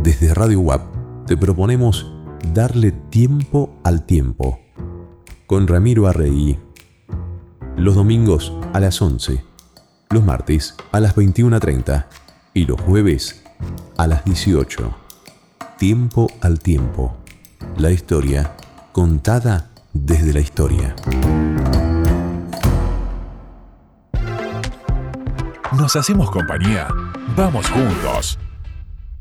Desde Radio UAP te proponemos darle tiempo al tiempo. Con Ramiro Arregui. Los domingos a las 11, los martes a las 21:30 y los jueves a las 18. Tiempo al tiempo. La historia contada desde la historia. Nos hacemos compañía. Vamos juntos.